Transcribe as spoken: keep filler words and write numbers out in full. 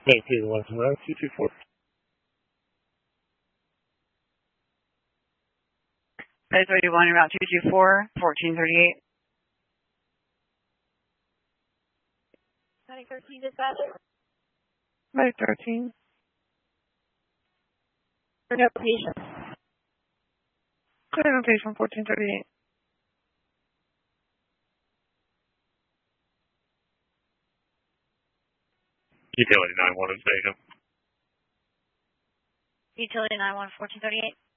Maintain one from two two four. Base thirty-one, route two two four, fourteen thirty-eight. Medic thirteen, dispatcher. Medic thirteen. No patient. Clear no patient, fourteen thirty-eight. Utility nine one is station. Utility nine one, fourteen thirty-eight.